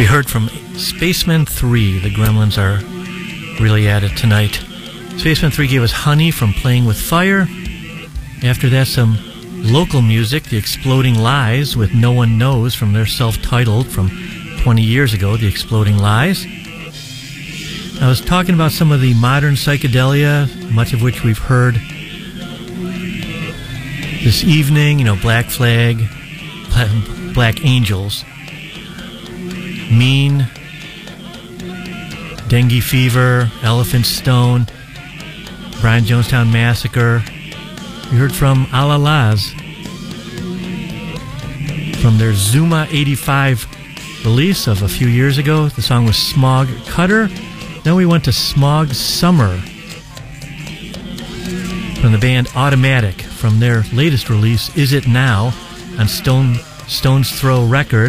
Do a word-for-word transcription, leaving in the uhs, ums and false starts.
We heard from Spacemen three. The Gremlins are really at it tonight. Spacemen three gave us Honey from Playing with Fire. After that, some local music, The Exploding Lies with No One Knows from their self-titled from twenty years ago, The Exploding Lies. I was talking about some of the modern psychedelia, much of which we've heard this evening, you know, Black Flag, Black Angels, Mean, Dengue Fever, Elephant Stone, Brian Jonestown Massacre. We heard from Alalas from their Zuma eighty-five release of a few years ago. The song was Smog Cutter. Then we went to Smog Summer from the band Automatic from their latest release, Is It Now, on Stone Stone's Throw Records.